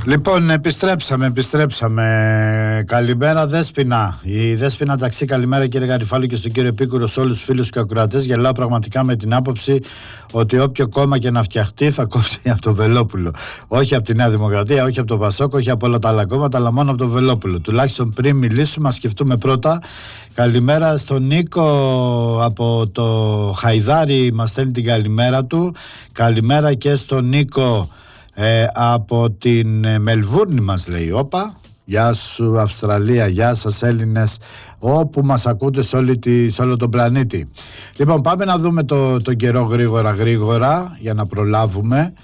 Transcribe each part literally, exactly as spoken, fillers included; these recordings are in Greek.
Λοιπόν, επιστρέψαμε, επιστρέψαμε. Καλημέρα, Δέσποινα. Η Δέσποινα Ταξί, καλημέρα κύριε Γαριφάλου και στον κύριο Επίκουρο, σε όλους τους φίλους και ακροατές. Γελάω πραγματικά με την άποψη ότι όποιο κόμμα και να φτιαχτεί θα κόψει από τον Βελόπουλο. Όχι από τη Νέα Δημοκρατία, όχι από τον Πασόκ, όχι από όλα τα άλλα κόμματα, αλλά μόνο από τον Βελόπουλο. Τουλάχιστον πριν μιλήσουμε, ας σκεφτούμε πρώτα. Καλημέρα στον Νίκο από το Χαϊδάρι, μας στέλνει την καλημέρα του. Καλημέρα και στον Νίκο Ε, από την ε, Μελβούρνη, μας λέει. Όπα, γεια σου Αυστραλία, γεια σας Έλληνες όπου μας ακούτε σε, όλη τη, σε όλο τον πλανήτη. Λοιπόν, πάμε να δούμε το, το καιρό γρήγορα γρήγορα για να προλάβουμε.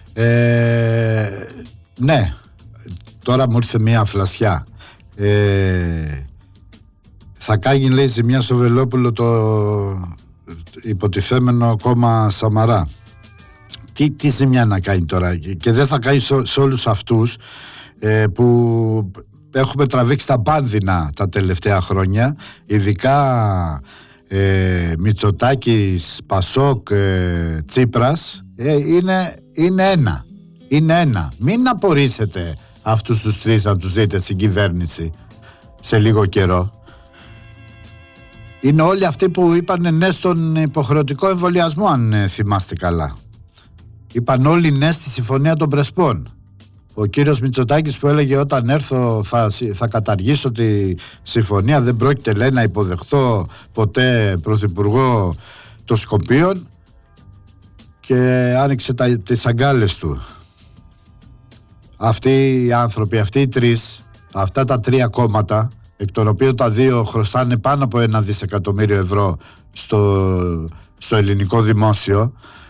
ε, Ναι, τώρα μου ήρθε μια φλασιά. ε, Θα κάνει, λέει, ζημιά στο Βελόπουλο το υποτιθέμενο κόμμα Σαμαρά. Τι, τι ζημιά να κάνει τώρα, και δεν θα κάνει σε, σε όλους αυτούς ε, που έχουμε τραβήξει τα πάνδυνα τα τελευταία χρόνια, ειδικά ε, Μητσοτάκης, Πασόκ, ε, Τσίπρας, ε, είναι, είναι ένα είναι ένα μην απορρίσετε αυτούς τους τρεις να τους δείτε στην κυβέρνηση σε λίγο καιρό. Είναι όλοι αυτοί που είπαν ναι στον υποχρεωτικό εμβολιασμό, αν ε, θυμάστε καλά. Είπαν όλοι ναι στη συμφωνία των Πρεσπών. Ο κύριος Μητσοτάκης που έλεγε όταν έρθω θα, θα καταργήσω τη συμφωνία, δεν πρόκειται, λέει, να υποδεχθώ ποτέ πρωθυπουργό των Σκοπίων, και άνοιξε τα, τις αγκάλες του. Αυτοί οι άνθρωποι, αυτοί οι τρεις, αυτά τα τρία κόμματα, εκ των οποίων τα δύο χρωστάνε πάνω από ένα δισεκατομμύριο ευρώ στο, στο ελληνικό δημόσιο,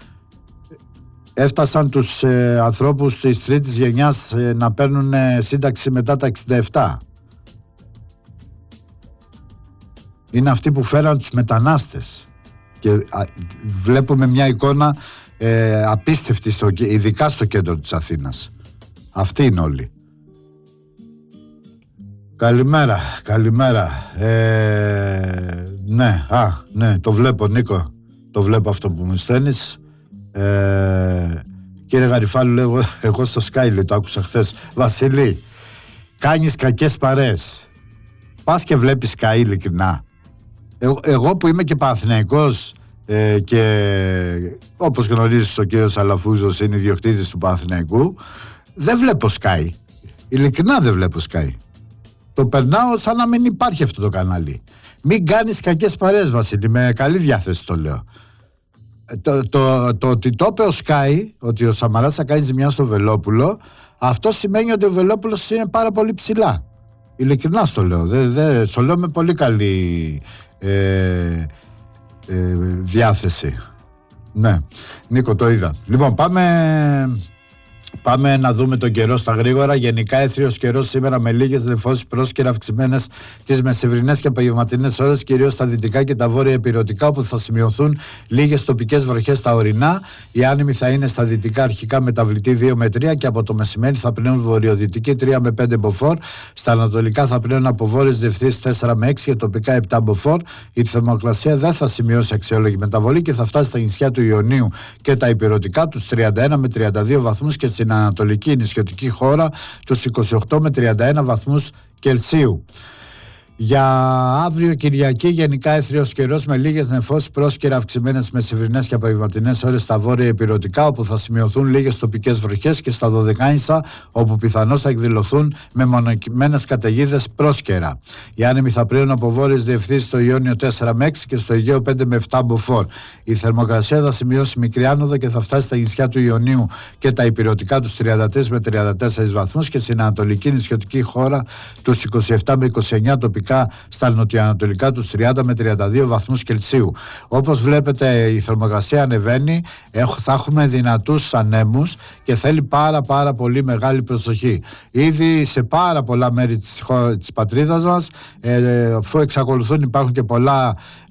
έφτασαν τους ε, ανθρώπους της τρίτης γενιάς ε, να παίρνουν ε, σύνταξη μετά τα εξήντα επτά. Είναι αυτοί που φέραν τους μετανάστες. Και α, βλέπουμε μια εικόνα ε, απίστευτη, στο, ειδικά στο κέντρο της Αθήνας. Αυτοί είναι όλοι. Καλημέρα, καλημέρα. Ε, ναι, α, ναι, το βλέπω, Νίκο. Το βλέπω αυτό που μου στέλνεις. Ε, κύριε Γαριφάλου, λέω, εγώ στο Sky, το άκουσα χθες. Βασίλη, κάνεις κακές παρέες. Πας και βλέπεις Sky, ειλικρινά. Εγώ, εγώ που είμαι και Παναθηναϊκός ε, και όπως γνωρίζεις ο κύριος Αλαφούζος είναι ιδιοκτήτης του Παναθηναϊκού, δεν βλέπω Sky. Ειλικρινά δεν βλέπω Sky. Το περνάω σαν να μην υπάρχει αυτό το κανάλι. Μην κάνεις κακές παρέες, Βασίλη, με καλή διάθεση το λέω. Το, το, το ότι το είπε ο Sky, ότι ο Σαμαράς θα κάνει ζημιά στο Βελόπουλο, αυτό σημαίνει ότι ο Βελόπουλος είναι πάρα πολύ ψηλά. Ειλικρινά στο λέω. Δε, δε, στο λέω με πολύ καλή ε, ε, διάθεση. Ναι, Νίκο, το είδα. Λοιπόν, πάμε... Πάμε να δούμε τον καιρό στα γρήγορα. Γενικά έθριος καιρός σήμερα με λίγες νεφώσεις πρόσκαιρα αυξημένες τις μεσημβρινές και απογευματινές ώρες, κυρίως στα δυτικά και τα βόρεια ηπειρωτικά, όπου θα σημειωθούν λίγες τοπικές βροχές στα ορεινά. Η άνεμη θα είναι στα δυτικά αρχικά μεταβλητή δύο με τρία και από το μεσημέρι θα πνέουν βορειοδυτική τρία με πέντε μποφόρ. Στα ανατολικά θα πνέουν από βόρειες διευθύνσεις τέσσερα με έξι και τοπικά επτά μποφόρ. Η θερμοκρασία δεν θα σημειώσει αξιόλογη μεταβολή και θα φτάσει στα νησιά του Ιωνίου και τα ηπειρωτικά τους τριάντα ένα με τριάντα δύο βαθμούς και στην ανατολική νησιωτική χώρα τους είκοσι οκτώ με τριάντα ένα βαθμούς Κελσίου. Για αύριο Κυριακή, γενικά έθριος καιρός με λίγες νεφώσεις πρόσκαιρα αυξημένες μεσημβρινές και απογευματινές ώρες στα βόρεια ηπειρωτικά, όπου θα σημειωθούν λίγες τοπικές βροχές, και στα Δωδεκάνησα, όπου πιθανώς θα εκδηλωθούν με μονοκυμμένες καταιγίδες πρόσκαιρα. Οι άνεμοι θα πλέουν από βόρειες διευθύνσεις στο Ιόνιο τέσσερα με έξι και στο Αιγαίο πέντε με επτά μποφόρ. Η θερμοκρασία θα σημειώσει μικρή άνοδο και θα φτάσει στα νησιά του Ιωνίου και τα ηπειρωτικά τους τριάντα τρία με τριάντα τέσσερα βαθμούς και στην ανατολική νησιωτική χώρα τους είκοσι επτά με είκοσι εννέα τοπικά, στα νοτιοανατολικά τους τριάντα με τριάντα δύο βαθμούς Κελσίου. Όπως βλέπετε, η θερμοκρασία ανεβαίνει, θα έχουμε δυνατούς ανέμους και θέλει πάρα πάρα πολύ μεγάλη προσοχή. Ήδη σε πάρα πολλά μέρη της, χώρα, της πατρίδας μας, ε, αφού εξακολουθούν υπάρχουν και πολλά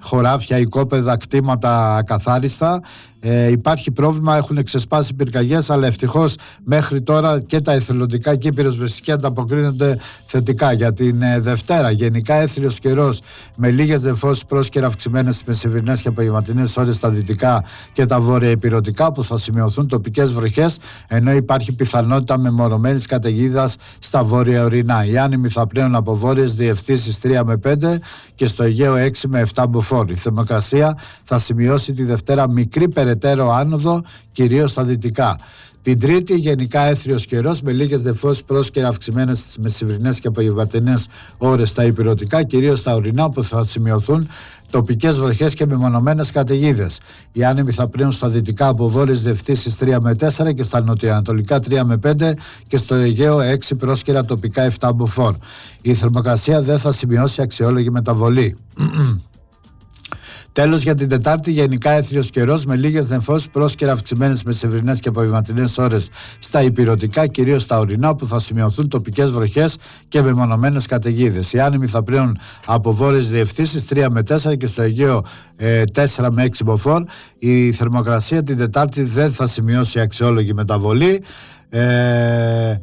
χωράφια, οικόπεδα, κτήματα ακαθάριστα. Ε, υπάρχει πρόβλημα, έχουν ξεσπάσει πυρκαγιές, αλλά ευτυχώς μέχρι τώρα και τα εθελοντικά και οι πυροσβεστικοί ανταποκρίνονται θετικά. Για την ε, Δευτέρα, γενικά έθριος καιρός με λίγες νεφώσεις πρόσκαιρα αυξημένες στις μεσημβρινές και απογευματινές ώρες στα δυτικά και τα βόρεια ηπειρωτικά, που θα σημειωθούν τοπικές βροχές, ενώ υπάρχει πιθανότητα μεμονωμένης καταιγίδας στα βόρεια ορεινά. Οι άνεμοι θα πλέουν από βόρειες διευθύνσεις τρία με πέντε και στο Αιγαίο έξι με επτά μποφόρ. Η θερμοκρασία θα σημειώσει τη Δευτέρα μικρή περαιτέρω άνοδο, κυρίως στα δυτικά. Την Τρίτη, γενικά έθριος καιρός με λίγες νεφώσεις πρόσκαιρα αυξημένες στις μεσημβρινές και απογευματινές ώρες στα ηπειρωτικά, κυρίως στα ορεινά, που θα σημειωθούν τοπικές βροχές και μεμονωμένες καταιγίδες. Οι άνεμοι θα πλέουν στα δυτικά από βόρειες διευθύνσεις τρία με τέσσερα και στα νοτιοανατολικά τρία με πέντε και στο Αιγαίο έξι πρόσκαιρα τοπικά επτά μποφόρ. Η θερμοκρασία δεν θα σημειώσει αξιόλογη μεταβολή. Τέλος, για την Τετάρτη, γενικά έθριος καιρός με λίγες νεφώσεις πρόσκαιρα αυξημένες μεσημβρινές και απογευματινές ώρες στα ηπειρωτικά, κυρίως στα ορεινά, που θα σημειωθούν τοπικές βροχές και μεμονωμένες καταιγίδες. Οι άνεμοι θα πλέουν από βόρειες διευθύνσεις τρία με τέσσερα και στο Αιγαίο ε, τέσσερα με έξι μποφόρ. Η θερμοκρασία την Τετάρτη δεν θα σημειώσει αξιόλογη μεταβολή. Ε, ε,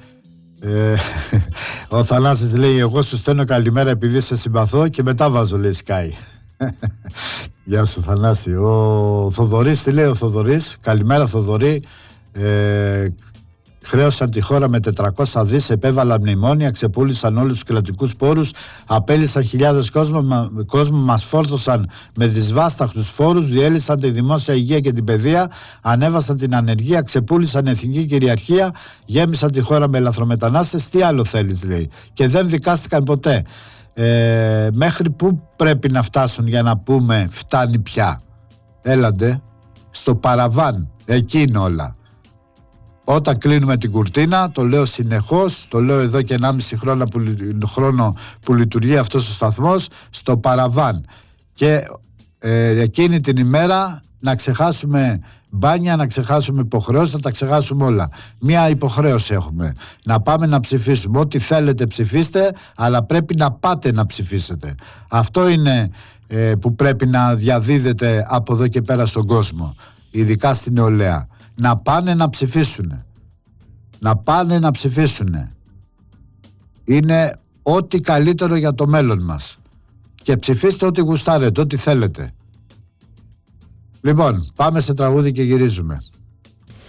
ο Θανάσης λέει: εγώ σου στέλνω καλημέρα επειδή σε συμπαθώ, και μετά βάζω, λέει, Sky. Γεια σου Θανάση. Ο Θοδωρής, τι λέει ο Θοδωρής? Καλημέρα Θοδωρή. ε, Χρέωσαν τη χώρα με τετρακόσια δις, επέβαλαν μνημόνια, ξεπούλησαν όλους τους κρατικούς πόρους, απέλυσαν χιλιάδες κόσμο, κόσμο, μας φόρτωσαν με δυσβάσταχτους φόρους, διέλυσαν τη δημόσια υγεία και την παιδεία, ανέβασαν την ανεργία, ξεπούλησαν εθνική κυριαρχία, γέμισαν τη χώρα με λαθρομετανάστες. Τι άλλο θέλεις, λέει, και δεν δικάστηκαν ποτέ. Ε, μέχρι πού πρέπει να φτάσουν για να πούμε φτάνει πια? Έλαντε, στο παραβάν, εκεί είναι όλα. Όταν κλείνουμε την κουρτίνα, το λέω συνεχώς, το λέω εδώ και ενάμιση χρόνο που, χρόνο που λειτουργεί αυτός ο σταθμός, στο παραβάν. Και ε, εκείνη την ημέρα να ξεχάσουμε μπάνια, να ξεχάσουμε υποχρεώσεις, να τα ξεχάσουμε όλα. Μία υποχρέωση έχουμε: να πάμε να ψηφίσουμε. Ό,τι θέλετε ψηφίστε, αλλά πρέπει να πάτε να ψηφίσετε. Αυτό είναι ε, που πρέπει να διαδίδεται από εδώ και πέρα στον κόσμο, ειδικά στην νεολαία. Να πάνε να ψηφίσουν. Να πάνε να ψηφίσουν. Είναι ό,τι καλύτερο για το μέλλον μας. Και ψηφίστε ό,τι γουστάρετε, ό,τι θέλετε. Λοιπόν, πάμε σε τραγούδι και γυρίζουμε.